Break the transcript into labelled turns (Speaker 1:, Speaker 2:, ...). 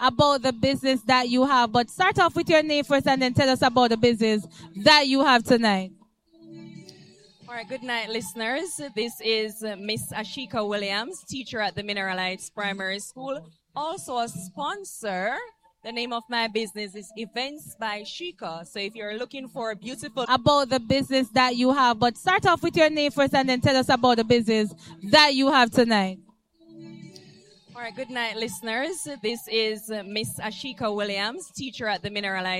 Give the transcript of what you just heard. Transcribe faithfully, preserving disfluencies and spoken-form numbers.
Speaker 1: about the business that you have. But start off with your name first and then tell us about the business that you have tonight.
Speaker 2: All right, good night, listeners. This is uh, Miss Ashika Williams, teacher at the Mineral Heights Primary School, also a sponsor. The name of my business is Events by Shika. So if you're looking for a beautiful...
Speaker 1: About the business that you have. But start off with your name first and then tell us about the business that you have tonight.
Speaker 2: All right, good night, listeners. This is uh, Miss Ashika Williams, teacher at the Mineral Heights